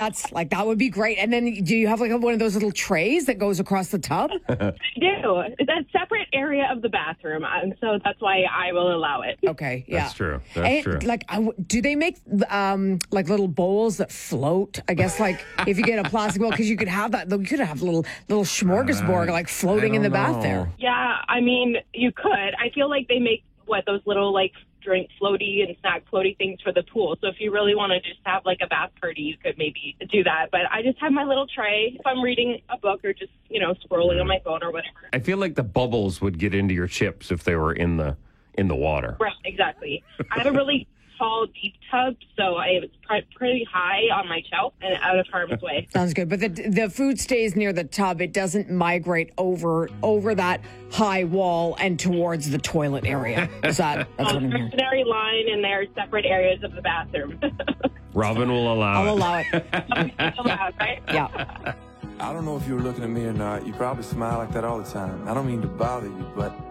that would be great. And then do you have like one of those little trays that goes across the tub? I do. It's a separate area of the bathroom, and so that's why I will allow it. Okay, yeah. That's true. That's true. Like, do they make like little bowls that float? I guess like if you get a plastic bowl, because you could have that. You could have little smorgasbord like floating in the bath there. Yeah, I mean, you could. I feel like they make those little like drink floaty and snack floaty things for the pool. So if you really want to just have like a bath party, you could maybe do that. But I just have my little tray if I'm reading a book or just, scrolling on my phone or whatever. I feel like the bubbles would get into your chips if they were in the water. Right, exactly. I have a really tall, deep tub, so it's pretty high on my shelf and out of harm's way. Sounds good. But the food stays near the tub. It doesn't migrate over that high wall and towards the toilet area. That's what I'm hearing. Stationary line, and there's separate areas of the bathroom. Robin will allow it. I'll allow it. Right? Yeah. I don't know if you were looking at me or not. You probably smile like that all the time. I don't mean to bother you, but